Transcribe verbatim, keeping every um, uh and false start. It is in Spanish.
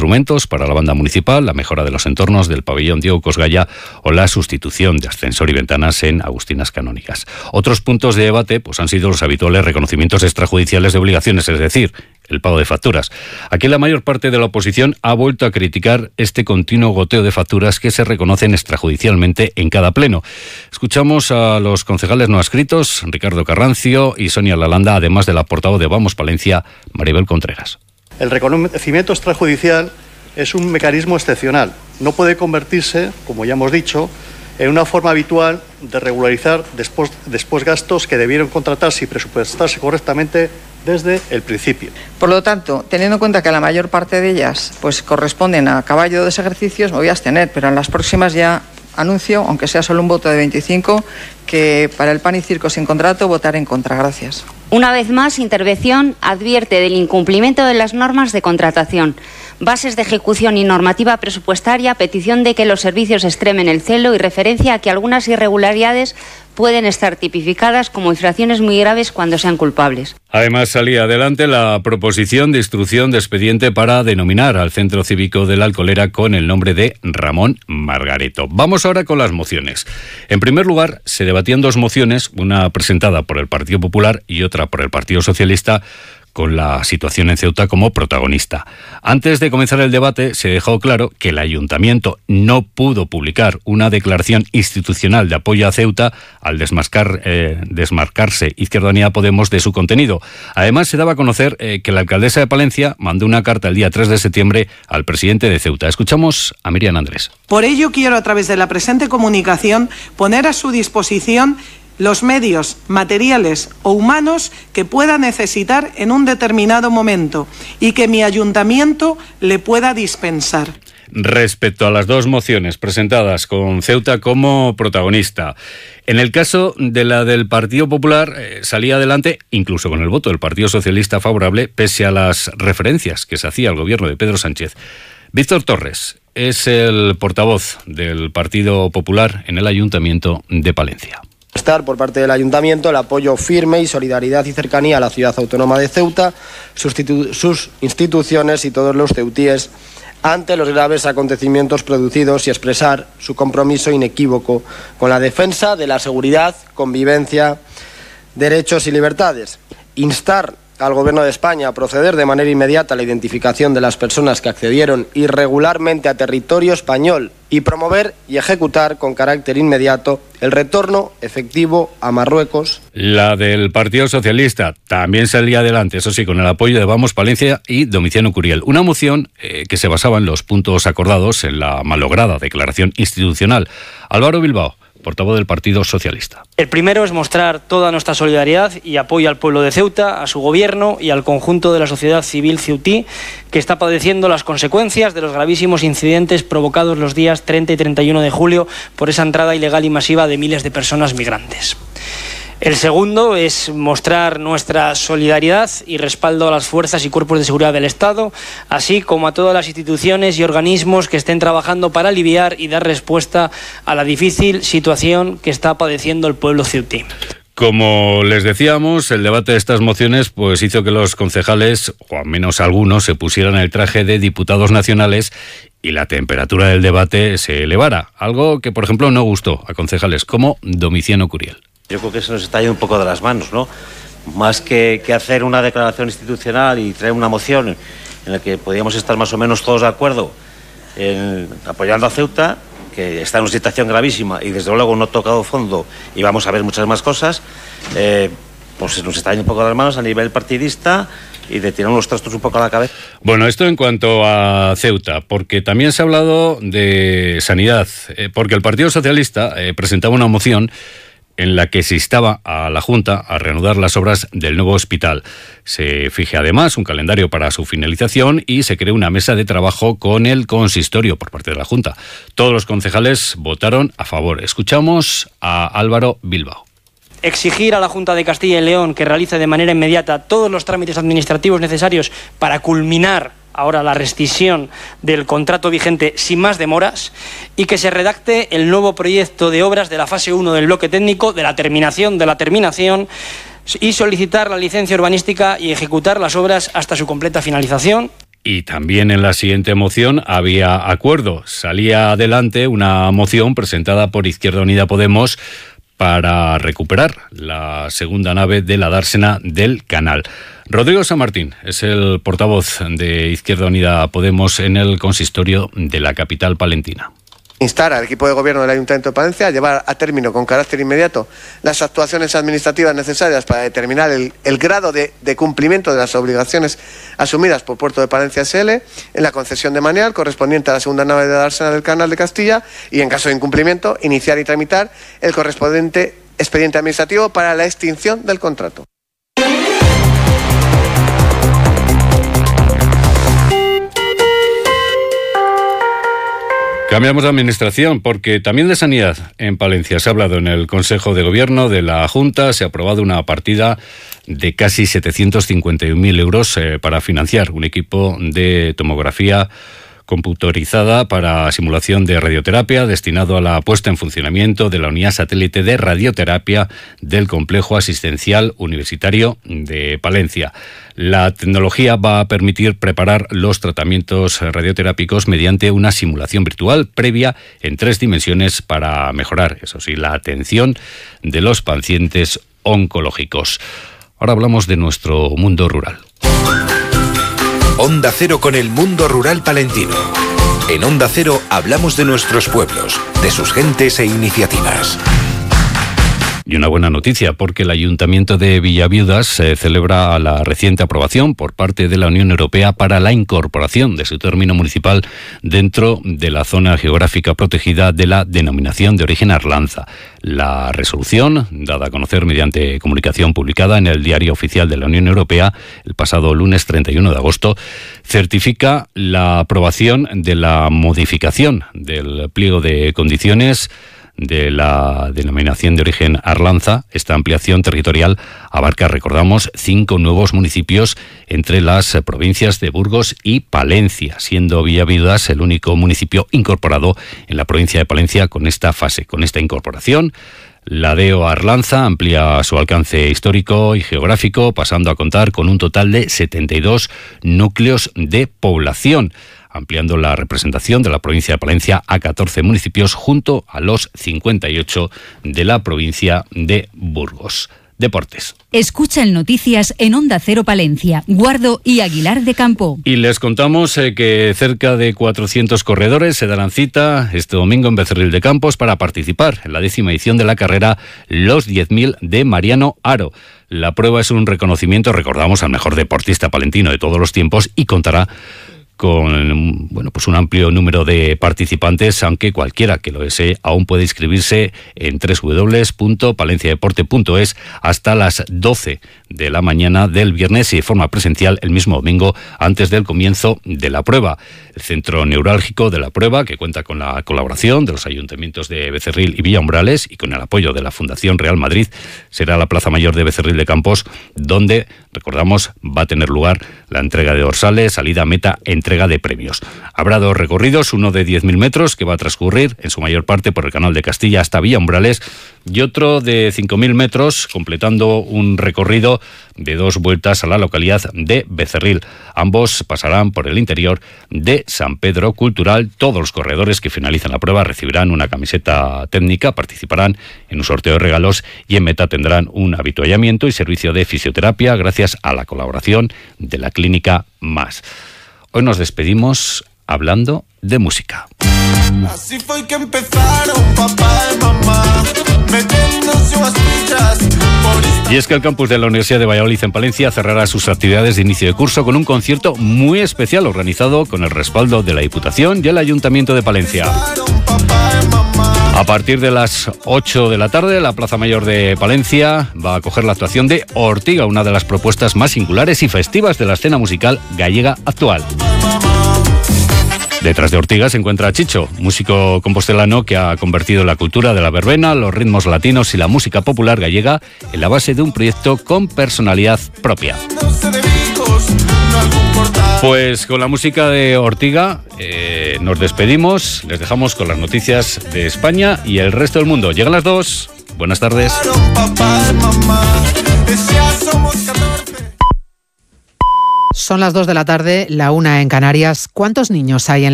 instrumentos para la banda municipal, la mejora de los entornos del pabellón Diego Cosgaya o la sustitución de ascensor y ventanas en Agustinas Canónicas. Otros puntos de debate pues, han sido los habituales reconocimientos extrajudiciales de obligaciones, es decir, el pago de facturas. Aquí la mayor parte de la oposición ha vuelto a criticar este continuo goteo de facturas que se reconocen extrajudicialmente en cada pleno. Escuchamos a los concejales no adscritos, Ricardo Carrancio y Sonia Lalanda, además de la portavoz de Vamos Palencia, Maribel Contreras. El reconocimiento extrajudicial es un mecanismo excepcional. No puede convertirse, como ya hemos dicho, en una forma habitual de regularizar después, después gastos que debieron contratarse y presupuestarse correctamente desde el principio. Por lo tanto, teniendo en cuenta que la mayor parte de ellas pues, corresponden a caballo de ejercicios, me voy a abstener, pero en las próximas ya anuncio, aunque sea solo un voto de veinticinco, que para el pan y circo sin contrato votaré en contra. Gracias. Una vez más, Intervención advierte del incumplimiento de las normas de contratación, bases de ejecución y normativa presupuestaria, petición de que los servicios extremen el celo y referencia a que algunas irregularidades pueden estar tipificadas como infracciones muy graves cuando sean culpables. Además, salía adelante la proposición de instrucción de expediente para denominar al Centro Cívico de la Alcolera con el nombre de Ramón Margareto. Vamos ahora con las mociones. En primer lugar, se debatían dos mociones, una presentada por el Partido Popular y otra por el Partido Socialista, con la situación en Ceuta como protagonista. Antes de comenzar el debate, se dejó claro que el Ayuntamiento no pudo publicar una declaración institucional de apoyo a Ceuta al desmarcar, eh, desmarcarse Izquierda Unida Podemos de su contenido. Además, se daba a conocer eh, que la alcaldesa de Palencia mandó una carta el día tres de septiembre al presidente de Ceuta. Escuchamos a Miriam Andrés. Por ello, quiero a través de la presente comunicación poner a su disposición los medios materiales o humanos que pueda necesitar en un determinado momento y que mi ayuntamiento le pueda dispensar. Respecto a las dos mociones presentadas con Ceuta como protagonista, en el caso de la del Partido Popular eh, salía adelante, incluso con el voto del Partido Socialista favorable, pese a las referencias que se hacía al gobierno de Pedro Sánchez. Víctor Torres es el portavoz del Partido Popular en el Ayuntamiento de Palencia. Estar por parte del Ayuntamiento el apoyo firme y solidaridad y cercanía a la ciudad autónoma de Ceuta, sus, sus instituciones y todos los ceutíes ante los graves acontecimientos producidos y expresar su compromiso inequívoco con la defensa de la seguridad, convivencia, derechos y libertades. Instar al Gobierno de España a proceder de manera inmediata a la identificación de las personas que accedieron irregularmente a territorio español y promover y ejecutar con carácter inmediato el retorno efectivo a Marruecos. La del Partido Socialista también salía adelante, eso sí, con el apoyo de Vamos Palencia y Domiciano Curiel. Una moción eh, que se basaba en los puntos acordados en la malograda declaración institucional. Álvaro Bilbao, portavoz del Partido Socialista. El primero es mostrar toda nuestra solidaridad y apoyo al pueblo de Ceuta, a su gobierno y al conjunto de la sociedad civil ceutí, que está padeciendo las consecuencias de los gravísimos incidentes provocados los días treinta y treinta y uno de julio por esa entrada ilegal y masiva de miles de personas migrantes. El segundo es mostrar nuestra solidaridad y respaldo a las fuerzas y cuerpos de seguridad del Estado, así como a todas las instituciones y organismos que estén trabajando para aliviar y dar respuesta a la difícil situación que está padeciendo el pueblo ceutí. Como les decíamos, el debate de estas mociones pues hizo que los concejales, o al menos algunos, se pusieran el traje de diputados nacionales y la temperatura del debate se elevara, algo que, por ejemplo, no gustó a concejales como Domiciano Curiel. Yo creo que se nos está yendo un poco de las manos, ¿no? Más que, que hacer una declaración institucional y traer una moción en la que podíamos estar más o menos todos de acuerdo en, apoyando a Ceuta, que está en una situación gravísima y desde luego no ha tocado fondo y vamos a ver muchas más cosas, eh, pues se nos está yendo un poco de las manos a nivel partidista y de tirar los trastos un poco a la cabeza. Bueno, esto en cuanto a Ceuta, porque también se ha hablado de sanidad, eh, porque el Partido Socialista eh, presentaba una moción en la que se instaba a la Junta a reanudar las obras del nuevo hospital. Se fije además un calendario para su finalización y se cree una mesa de trabajo con el consistorio por parte de la Junta. Todos los concejales votaron a favor. Escuchamos a Álvaro Bilbao. Exigir a la Junta de Castilla y León que realice de manera inmediata todos los trámites administrativos necesarios para culminar ahora la rescisión del contrato vigente sin más demoras y que se redacte el nuevo proyecto de obras de la fase uno del bloque técnico, de la terminación de la terminación y solicitar la licencia urbanística y ejecutar las obras hasta su completa finalización. Y también en la siguiente moción había acuerdo. Salía adelante una moción presentada por Izquierda Unida Podemos para recuperar la segunda nave de la dársena del Canal. Rodrigo San Martín es el portavoz de Izquierda Unida Podemos en el consistorio de la capital palentina. Instar al equipo de gobierno del Ayuntamiento de Palencia a llevar a término con carácter inmediato las actuaciones administrativas necesarias para determinar el, el grado de, de cumplimiento de las obligaciones asumidas por Puerto de Palencia S L en la concesión de Manial correspondiente a la segunda nave de la dársena del Canal de Castilla y, en caso de incumplimiento, iniciar y tramitar el correspondiente expediente administrativo para la extinción del contrato. Cambiamos de administración porque también de sanidad en Palencia se ha hablado en el Consejo de Gobierno de la Junta. Se ha aprobado una partida de casi setecientos cincuenta y un mil euros eh, para financiar un equipo de tomografía computarizada para simulación de radioterapia destinado a la puesta en funcionamiento de la unidad satélite de radioterapia del Complejo Asistencial Universitario de Palencia. La tecnología va a permitir preparar los tratamientos radioterápicos mediante una simulación virtual previa en tres dimensiones para mejorar, eso sí, la atención de los pacientes oncológicos. Ahora hablamos de nuestro mundo rural. Onda Cero con el mundo rural palentino. En Onda Cero hablamos de nuestros pueblos, de sus gentes e iniciativas. Y una buena noticia, porque el Ayuntamiento de Villaviudas eh, celebra la reciente aprobación por parte de la Unión Europea para la incorporación de su término municipal dentro de la zona geográfica protegida de la denominación de origen Arlanza. La resolución, dada a conocer mediante comunicación publicada en el Diario Oficial de la Unión Europea el pasado lunes treinta y uno de agosto, certifica la aprobación de la modificación del pliego de condiciones de la denominación de origen Arlanza. Esta ampliación territorial abarca, recordamos, cinco nuevos municipios entre las provincias de Burgos y Palencia, siendo Villaviudas el único municipio incorporado en la provincia de Palencia con esta fase. Con esta incorporación, la D E O Arlanza amplía su alcance histórico y geográfico, pasando a contar con un total de setenta y dos núcleos de población, ampliando la representación de la provincia de Palencia a catorce municipios junto a los cincuenta y ocho de la provincia de Burgos. Deportes. Escucha en Noticias en Onda Cero Palencia, Guardo y Aguilar de Campo. Y les contamos eh, que cerca de cuatrocientos corredores se darán cita este domingo en Becerril de Campos para participar en la décima edición de la carrera Los diez mil de Mariano Haro. La prueba es un reconocimiento, recordamos, al mejor deportista palentino de todos los tiempos y contará con bueno, pues un amplio número de participantes, aunque cualquiera que lo desee aún puede inscribirse en doble u doble u doble u punto palencia deporte punto es hasta las doce de la mañana del viernes y de forma presencial el mismo domingo antes del comienzo de la prueba. El centro neurálgico de la prueba, que cuenta con la colaboración de los ayuntamientos de Becerril y Villaumbrales y con el apoyo de la Fundación Real Madrid, será la Plaza Mayor de Becerril de Campos, donde, recordamos, va a tener lugar la entrega de dorsales, salida, meta, entrega de premios. Habrá dos recorridos, uno de diez mil metros que va a transcurrir en su mayor parte por el Canal de Castilla hasta Villaumbrales y otro de cinco mil metros completando un recorrido de dos vueltas a la localidad de Becerril. Ambos pasarán por el interior de San Pedro Cultural. Todos los corredores que finalicen la prueba recibirán una camiseta técnica, participarán en un sorteo de regalos y en meta tendrán un habituallamiento y servicio de fisioterapia gracias a la colaboración de la Clínica Más. Hoy nos despedimos hablando de música. Así fue que empezaron papá y mamá, metiéndose unas pillas. Y es que el campus de la Universidad de Valladolid en Palencia cerrará sus actividades de inicio de curso con un concierto muy especial organizado con el respaldo de la Diputación y el Ayuntamiento de Palencia. A partir de las ocho de la tarde, la Plaza Mayor de Palencia va a acoger la actuación de Ortiga, una de las propuestas más singulares y festivas de la escena musical gallega actual. Detrás de Ortiga se encuentra Chicho, músico compostelano que ha convertido la cultura de la verbena, los ritmos latinos y la música popular gallega en la base de un proyecto con personalidad propia. Pues con la música de Ortiga eh, nos despedimos, les dejamos con las noticias de España y el resto del mundo. Llegan las dos, buenas tardes. Son las dos de la tarde, la una en Canarias. ¿Cuántos niños hay en